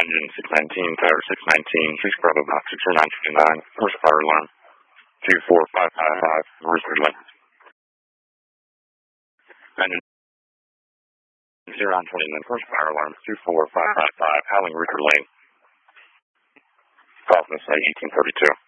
Engine 619, Tower 619, 6 Bravo Box 64929, horsepower alarm 24555, Rooster Lane. Engine 0 on 20, horsepower alarm 24555, Howling Rooster Lane. Call from the site 1832.